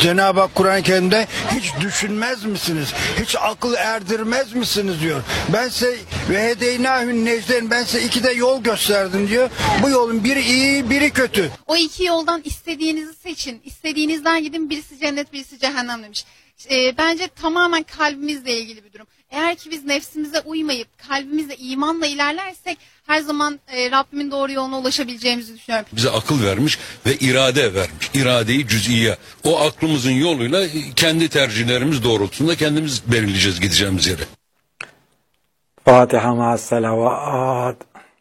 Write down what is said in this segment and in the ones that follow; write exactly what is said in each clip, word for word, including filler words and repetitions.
Cenab-ı Hak Kur'an-ı Kerim'de hiç düşünmez misiniz? Hiç akıl erdirmez misiniz diyor. Ben size ve hedeynâhün necden, ben size iki de yol gösterdim diyor. Bu yolun biri iyi, biri kötü. O iki yoldan istediğinizi seçin. İstediğinizden gidin, birisi cennet, birisi cehennem demiş. E, bence tamamen kalbimizle ilgili bir durum. Eğer ki biz nefsimize uymayıp kalbimizle, imanla ilerlersek her zaman e, Rabbimin doğru yoluna ulaşabileceğimizi düşünüyorum. Bize akıl vermiş ve irade vermiş. İradeyi cüz'iye. O aklımızın yoluyla kendi tercihlerimiz doğrultusunda kendimiz belirleyeceğiz gideceğimiz yere. Fatiha ma'as salavat.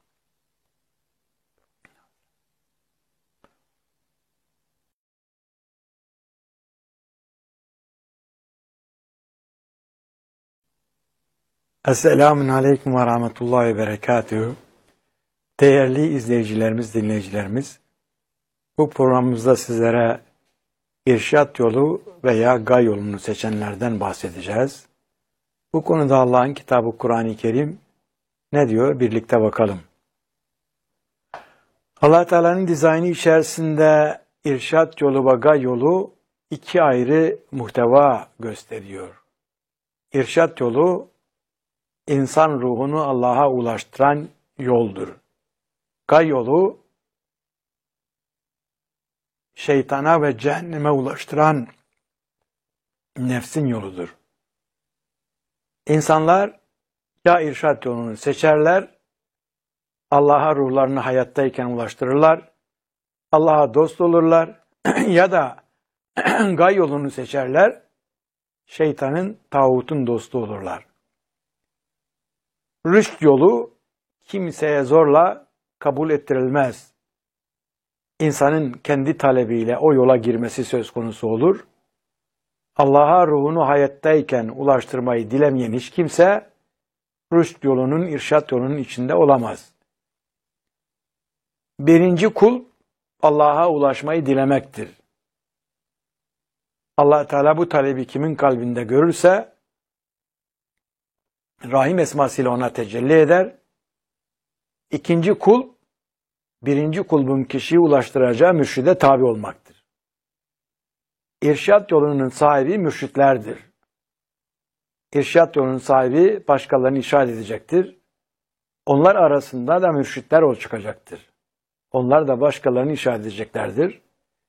Esselamun Aleyküm ve Rahmetullahi ve Berekatühü. Değerli izleyicilerimiz, dinleyicilerimiz, bu programımızda sizlere irşat yolu veya gay yolunu seçenlerden bahsedeceğiz. Bu konuda Allah'ın kitabı Kur'an-ı Kerim ne diyor? Birlikte bakalım. Allah Teala'nın dizaynı içerisinde irşat yolu ve gay yolu iki ayrı muhteva gösteriyor. İrşat yolu İnsan ruhunu Allah'a ulaştıran yoldur. Gay yolu şeytana ve cehenneme ulaştıran nefsin yoludur. İnsanlar ya irşat yolunu seçerler, Allah'a ruhlarını hayattayken ulaştırırlar, Allah'a dost olurlar ya da gay yolunu seçerler, şeytanın, tağutun dostu olurlar. Rüşt yolu kimseye zorla kabul ettirilmez. İnsanın kendi talebiyle o yola girmesi söz konusu olur. Allah'a ruhunu hayattayken ulaştırmayı dilemeyen hiç kimse rüşt yolunun, irşat yolunun içinde olamaz. Birinci kul Allah'a ulaşmayı dilemektir. Allah Teala bu talebi kimin kalbinde görürse Rahim esmasıyla ona tecelli eder. İkinci kul, birinci kulbun kişiyi ulaştıracağı mürşide tabi olmaktır. İrşat yolunun sahibi mürşitlerdir. İrşat yolunun sahibi başkalarını irşad edecektir. Onlar arasında da mürşitler ol çıkacaktır. Onlar da başkalarını irşad edeceklerdir.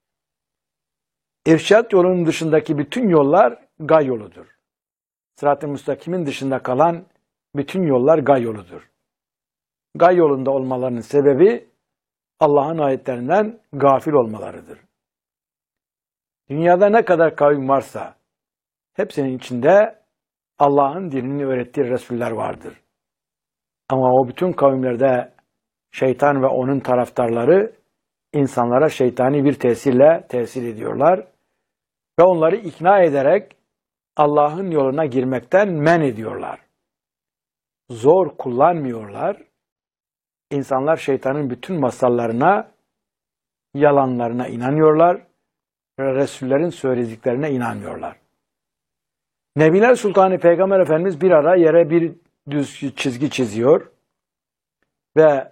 İrşat yolunun dışındaki bütün yollar gay yoludur. Sırat-ı müstakimin dışında kalan bütün yollar gay yoludur. Gay yolunda olmalarının sebebi Allah'ın ayetlerinden gafil olmalarıdır. Dünyada ne kadar kavim varsa hepsinin içinde Allah'ın dinini öğrettiği Resuller vardır. Ama o bütün kavimlerde şeytan ve onun taraftarları insanlara şeytani bir tesirle tesir ediyorlar ve onları ikna ederek Allah'ın yoluna girmekten men ediyorlar. Zor kullanmıyorlar. İnsanlar şeytanın bütün masallarına, yalanlarına inanıyorlar ve Resullerin söylediklerine inanmıyorlar. Nebiler Sultanı Peygamber Efendimiz bir ara yere bir düz çizgi çiziyor ve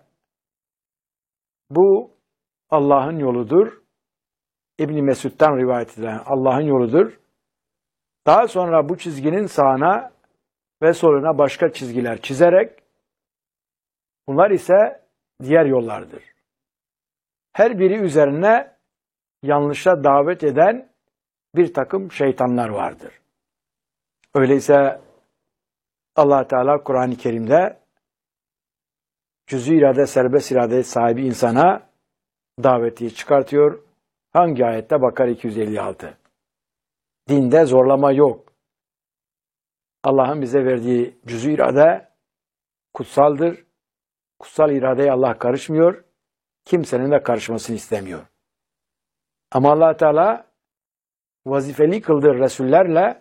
bu Allah'ın yoludur. İbn Mesud'dan rivayet edilen Allah'ın yoludur. Daha sonra bu çizginin sağına ve soluna başka çizgiler çizerek bunlar ise diğer yollardır. Her biri üzerine yanlışa davet eden bir takım şeytanlar vardır. Öyleyse Allah Teala Kur'an-ı Kerim'de cüz-i irade, serbest irade sahibi insana daveti çıkartıyor. Hangi ayette? Bakara iki yüz elli altı. Dinde zorlama yok. Allah'ın bize verdiği cüz-i irade kutsaldır. Kutsal iradeye Allah karışmıyor. Kimsenin de karışmasını istemiyor. Ama Allah Teala vazifeli kıldığı Resullerle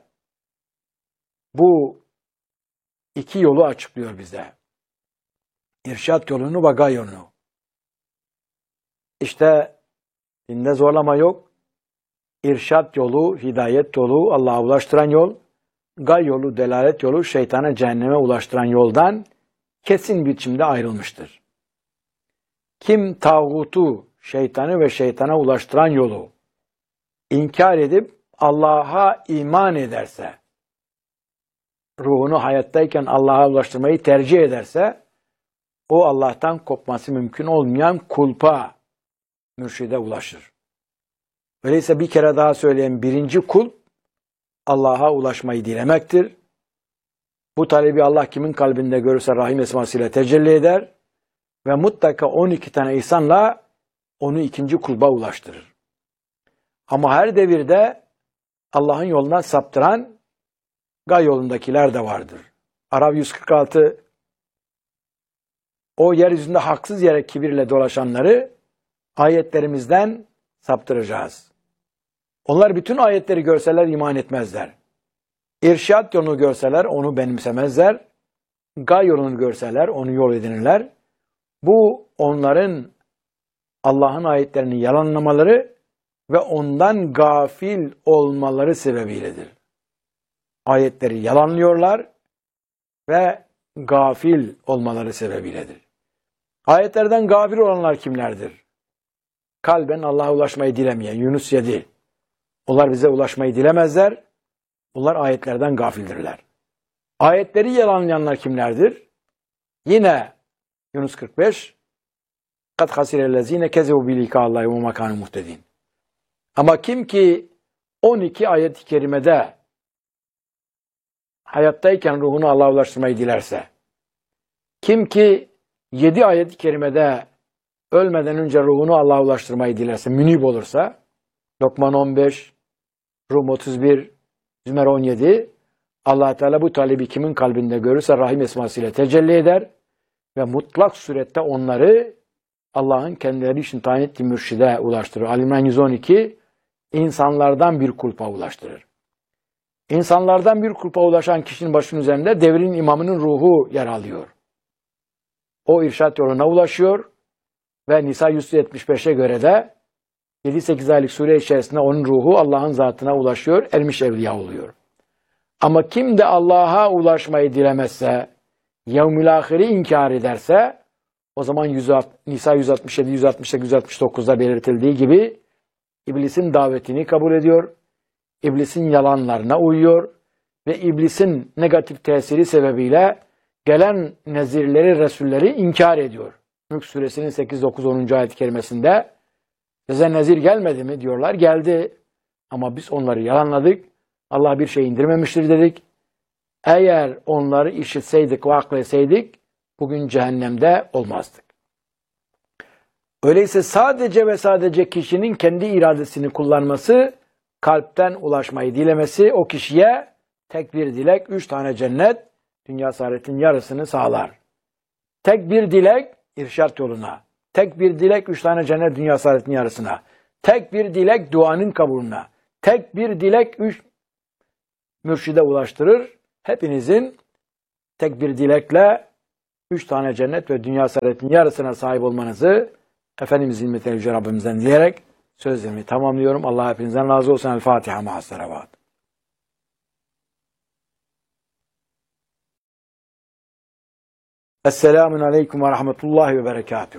bu iki yolu açıklıyor bize. İrşat yolunu ve gay yolunu. İşte dinde zorlama yok. İrşat yolu, hidayet yolu, Allah'a ulaştıran yol, gay yolu, delalet yolu, şeytana, cehenneme ulaştıran yoldan kesin biçimde ayrılmıştır. Kim tağutu, şeytanı ve şeytana ulaştıran yolu inkar edip Allah'a iman ederse, ruhunu hayattayken Allah'a ulaştırmayı tercih ederse, o Allah'tan kopması mümkün olmayan kulpa, mürşide ulaşır. Öyleyse bir kere daha söyleyeyim, birinci kulp Allah'a ulaşmayı dilemektir. Bu talebi Allah kimin kalbinde görürse Rahim esmasıyla tecelli eder ve mutlaka on iki tane ihsanla onu ikinci kulba ulaştırır. Ama her devirde Allah'ın yolundan saptıran gay yolundakiler de vardır. Araf yüz kırk altı o yeryüzünde haksız yere kibirle dolaşanları ayetlerimizden saptıracağız. Onlar bütün ayetleri görseler iman etmezler. İrşad yolunu görseler onu benimsemezler. Gay yolunu görseler onu yol edinirler. Bu onların Allah'ın ayetlerini yalanlamaları ve ondan gafil olmaları sebebiyledir. Ayetleri yalanlıyorlar ve gafil olmaları sebebiyledir. Ayetlerden gafil olanlar kimlerdir? Kalben Allah'a ulaşmayı dilemeyen, Yunus yedi. Onlar bize ulaşmayı dilemezler. Onlar ayetlerden gafildirler. Ayetleri yalanlayanlar kimlerdir? Yine Yunus kırk beş قَدْ خَسِرَ الَّذ۪ينَ كَذَبُوا بِلِقَاءِ اللّٰهِ وَمَا كَانُوا مُهْتَد۪ينَ. Ama kim ki on iki ayet-i kerimede hayattayken ruhunu Allah'a ulaştırmayı dilerse, kim ki yedi ayet-i kerimede ölmeden önce ruhunu Allah'a ulaştırmayı dilerse, münib olursa, Lokman on beş, Rum otuz bir, Zümer on yedi, Allah Teala bu talebi kimin kalbinde görürse Rahim esmasıyla tecelli eder ve mutlak surette onları Allah'ın kendileri için tayin ettiği mürşide ulaştırır. Ali İmran yüz on iki, insanlardan bir kulpa ulaştırır. İnsanlardan bir kulpa ulaşan kişinin başının üzerinde devrin imamının ruhu yer alıyor. O irşat yoluna ulaşıyor ve Nisa yüz yetmiş beşe göre de yedi sekiz aylık süre içerisinde onun ruhu Allah'ın zatına ulaşıyor, ermiş evliya oluyor. Ama kim de Allah'a ulaşmayı dilemezse, yevmül ahiri inkar ederse, o zaman Nisa yüz altmış yedi, yüz altmış sekiz, yüz altmış dokuzda belirtildiği gibi iblisin davetini kabul ediyor, iblisin yalanlarına uyuyor ve iblisin negatif tesiri sebebiyle gelen nezirleri, resulleri inkar ediyor. Mülk suresinin sekiz, dokuz, onuncu ayet-i kerimesinde size nezir gelmedi mi diyorlar. Geldi ama biz onları yalanladık. Allah bir şey indirmemiştir dedik. Eğer onları işitseydik ve akletseydik bugün cehennemde olmazdık. Öyleyse sadece ve sadece kişinin kendi iradesini kullanması, kalpten ulaşmayı dilemesi o kişiye tek bir dilek, üç tane cennet, dünya saadetin yarısını sağlar. Tek bir dilek irşat yoluna, tek bir dilek üç tane cennet, dünya saadetin yarısına, tek bir dilek duanın kabulüne, tek bir dilek üç mürşide ulaştırır. Hepinizin tek bir dilekle üç tane cennet ve dünya saadetin yarısına sahip olmanızı Efendimizin himmetine Yüce Rabbimizden dileyerek sözlerimi tamamlıyorum. Allah hepinizden razı olsun. El Fatiha ma'as-salavat. Esselamun aleyküm ve rahmetullahi ve berekatuhu.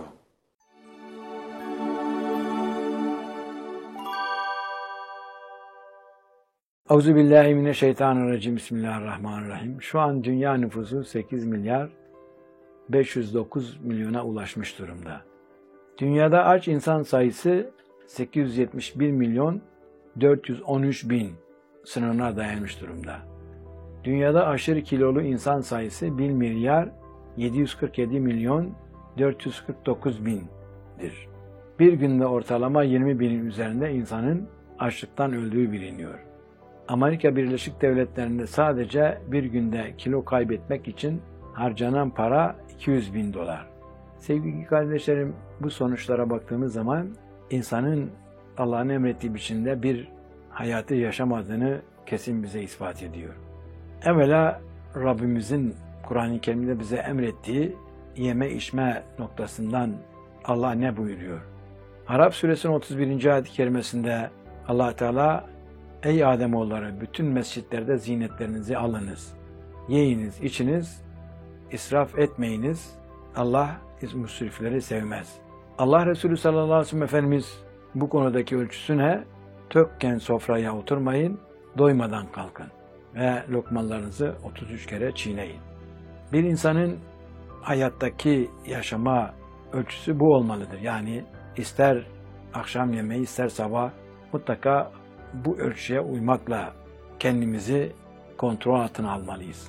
Euzubillahimineşşeytanirracim. Bismillahirrahmanirrahim. Şu an dünya nüfusu sekiz milyar beş yüz dokuz milyona ulaşmış durumda. Dünyada aç insan sayısı sekiz yüz yetmiş bir milyon dört yüz on üç bin sınırına dayanmış durumda. Dünyada aşırı kilolu insan sayısı bir milyar yedi yüz kırk yedi milyon dört yüz kırk dokuz bindir. Bir günde ortalama yirmi binin üzerinde insanın açlıktan öldüğü biliniyor. Amerika Birleşik Devletleri'nde sadece bir günde kilo kaybetmek için harcanan para iki yüz bin dolar. Sevgili kardeşlerim, bu sonuçlara baktığımız zaman insanın Allah'ın emrettiği biçimde bir hayatı yaşamadığını kesin bize ispat ediyor. Evvela Rabbimizin Kur'an-ı Kerim'de bize emrettiği yeme içme noktasından Allah ne buyuruyor? Araf suresinin otuz birinci ayet-i kerimesinde Allah Teala ey Ademoğulları bütün mescitlerde zinetlerinizi alınız, yiyiniz, içiniz, israf etmeyiniz. Allah müsrifleri sevmez. Allah Resulü sallallahu aleyhi ve sellem Efendimiz bu konudaki ölçüsü ne? Tökken sofraya oturmayın, doymadan kalkın ve lokmalarınızı otuz üç kere çiğneyin. Bir insanın hayattaki yaşama ölçüsü bu olmalıdır. Yani ister akşam yemeği ister sabah mutlaka bu ölçüye uymakla kendimizi kontrol altına almalıyız.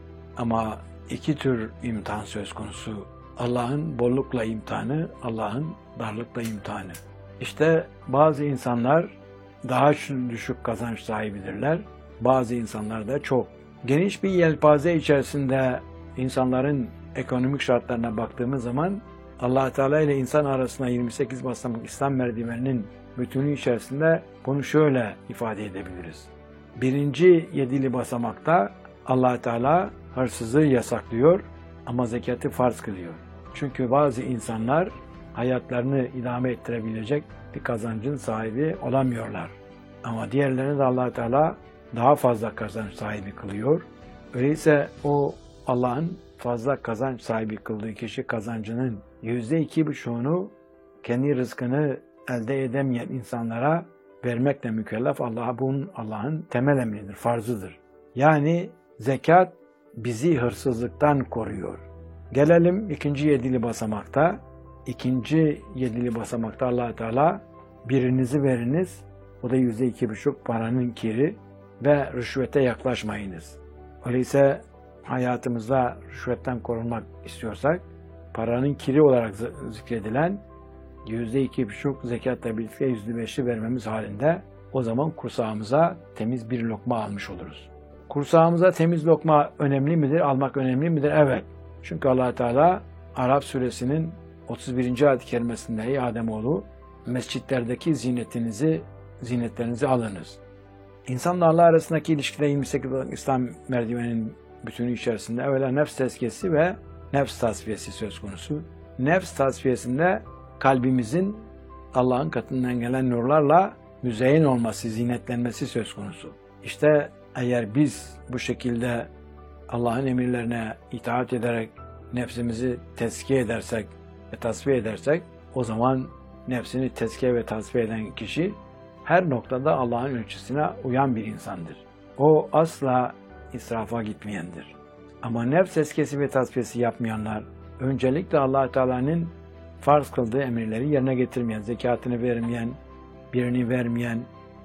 Ama iki tür imtihan söz konusu. Allah'ın bollukla imtihanı, Allah'ın darlıkla imtihanı. İşte bazı insanlar daha düşük kazanç sahibidirler. Bazı insanlar da çok. Geniş bir yelpaze içerisinde insanların ekonomik şartlarına baktığımız zaman Allah Teala ile insan arasında yirmi sekiz basamak İslam merdiveninin bütünü içerisinde bunu şöyle ifade edebiliriz. Birinci yedili basamakta Allah Teala hırsızlığı yasaklıyor ama zekatı farz kılıyor. Çünkü bazı insanlar hayatlarını idame ettirebilecek bir kazancın sahibi olamıyorlar. Ama diğerlerini de Allah Teala daha fazla kazanç sahibi kılıyor. Öyleyse o Allah'ın fazla kazanç sahibi kıldığı kişi kazancının yüzde iki buçuğunu kendi rızkını elde edemeyen insanlara vermekle mükellef. Allah bunun Allah'ın temel emridir, farzıdır. Yani zekat bizi hırsızlıktan koruyor. Gelelim ikinci yedili basamakta. İkinci yedili basamakta Allah Teala birinizi veriniz, o da yüzde iki buçuk paranın kiri ve rüşvete yaklaşmayınız. Öyleyse hayatımızda rüşvetten korunmak istiyorsak paranın kiri olarak zikredilen yüzde iki buçuk zekatla birlikte yüzde beşi vermemiz halinde o zaman kursağımıza temiz bir lokma almış oluruz. Kursağımıza temiz lokma önemli midir? Almak önemli midir? Evet. Çünkü Allah Teala Arap suresinin otuz birinci ayet-i kerimesinde ey Ademoğlu mescitlerdeki zinetinizi, zinetlerinizi alınız. İnsanla Allah arasındaki ilişkide yirmi sekiz İslam merdiveninin bütünü içerisinde evvela nefs tezkiyesi ve nefs tasfiyesi söz konusu. Nefs tasfiyesinde kalbimizin Allah'ın katından gelen nurlarla müzeyyen olması, zinetlenmesi söz konusu. İşte eğer biz bu şekilde Allah'ın emirlerine itaat ederek nefsimizi tezkiye edersek ve tasfiye edersek o zaman nefsini tezkiye ve tasfiye eden kişi her noktada Allah'ın ölçüsüne uyan bir insandır. O asla israfa gitmeyendir. Ama nefs tezkiyesi ve tasfiyesi yapmayanlar öncelikle Allah Teala'nın farz kıldığı emirleri yerine getirmeyen, zekatını vermeyen, birini vermeyen,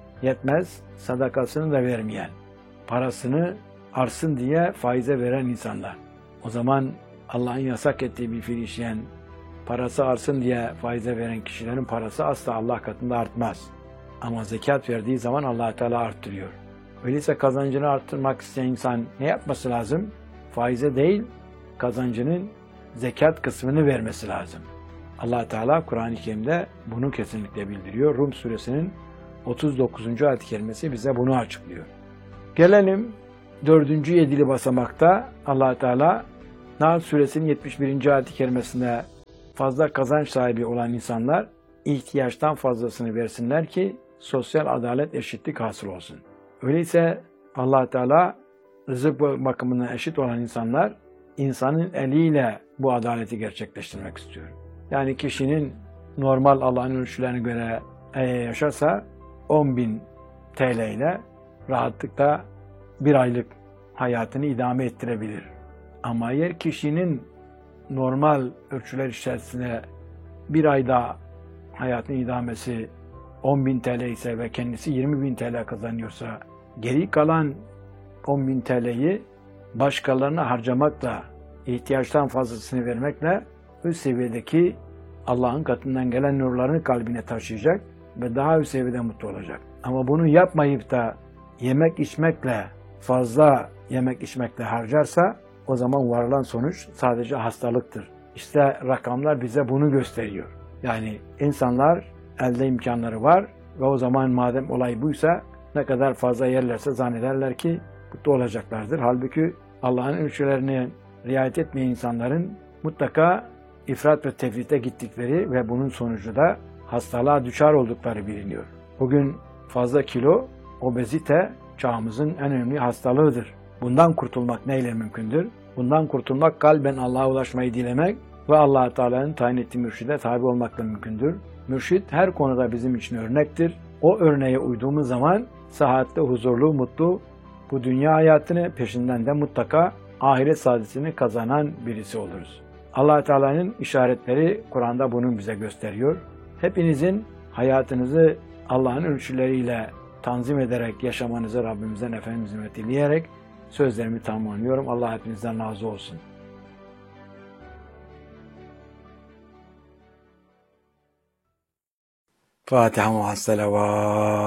yetmez sadakasını da vermeyen, parasını artsın diye faize veren insanlar. O zaman Allah'ın yasak ettiği bir fiil işleyen, parası artsın diye faize veren kişilerin parası asla Allah katında artmaz. Ama zekat verdiği zaman Allah Teala arttırıyor. Öyleyse kazancını arttırmak isteyen insan ne yapması lazım? Faize değil, kazancının zekat kısmını vermesi lazım. Allah Teala Kur'an-ı Kerim'de bunu kesinlikle bildiriyor. Rum suresinin otuz dokuzuncu ayet-i kerimesi bize bunu açıklıyor. Gelelim dördüncü yedili basamakta Allah Teala Nahl suresinin yetmiş birinci ayet-i kerimesinde fazla kazanç sahibi olan insanlar ihtiyaçtan fazlasını versinler ki sosyal adalet, eşitlik hasıl olsun. Öyleyse Allah Teala rızık bakımından eşit olan insanlar insanın eliyle bu adaleti gerçekleştirmek istiyor. Yani kişinin normal Allah'ın ölçülerine göre eğer yaşarsa on bin T L ile rahatlıkla bir aylık hayatını idame ettirebilir. Ama eğer kişinin normal ölçüler içerisinde bir ayda hayatın idamesi on bin T L ise ve kendisi yirmi bin T L kazanıyorsa geri kalan on bin T L'yi başkalarına harcamakla, ihtiyaçtan fazlasını vermekle üst seviyedeki Allah'ın katından gelen nurlarını kalbine taşıyacak ve daha üst seviyede mutlu olacak. Ama bunu yapmayıp da yemek içmekle, fazla yemek içmekle harcarsa o zaman varılan sonuç sadece hastalıktır. İşte rakamlar bize bunu gösteriyor. Yani insanlar elde imkanları var ve o zaman madem olay buysa ne kadar fazla yerlerse zannederler ki mutlu olacaklardır. Halbuki Allah'ın ölçülerine riayet etmeyen insanların mutlaka ifrat ve tefrite gittikleri ve bunun sonucu da hastalığa düçar oldukları biliniyor. Bugün fazla kilo, obezite çağımızın en önemli hastalığıdır. Bundan kurtulmak neyle mümkündür? Bundan kurtulmak kalben Allah'a ulaşmayı dilemek ve Allah Teala'nın tayin ettiği mürşide tabi olmakla mümkündür. Mürşid her konuda bizim için örnektir. o örneğe uyduğumuz zaman sıhhatli, huzurlu, mutlu bu dünya hayatını, peşinden de mutlaka ahiret saadetini kazanan birisi oluruz. Allah Teala'nın işaretleri Kur'an'da bunu bize gösteriyor. Hepinizin hayatınızı Allah'ın ölçüleriyle tanzim ederek yaşamanızı Rabbimizden, Efendimiz'den dileyerek sözlerimi tamamlıyorum. Allah hepinizden razı olsun. Fatiha muhasselavat.